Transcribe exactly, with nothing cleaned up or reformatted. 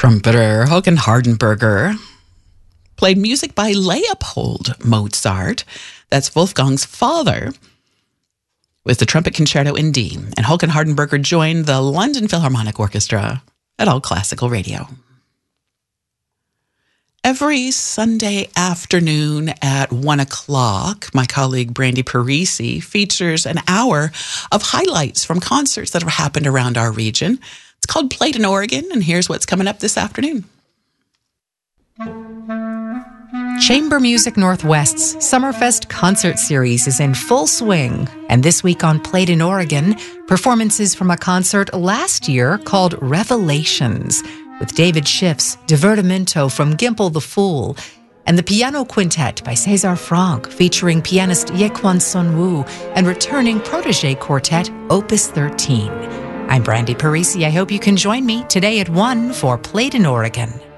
Trumpeter Håkan Hardenberger played music by Leopold Mozart. That's Wolfgang's father, with the Trumpet Concerto in D. And Håkan Hardenberger joined the London Philharmonic Orchestra at All Classical Radio. Every Sunday afternoon at one o'clock, my colleague Brandy Parisi features an hour of highlights from concerts that have happened around our region. It's called Played in Oregon, and here's what's coming up this afternoon. Chamber Music Northwest's Summerfest concert series is in full swing, and this week on Played in Oregon, performances from a concert last year called Revelations, with David Schiff's Divertimento from Gimple the Fool, and the Piano Quintet by César Franck, featuring pianist Yequan Sun-woo and returning protege quartet Opus thirteen. I'm Brandy Parisi. I hope you can join me today at one for Played in Oregon.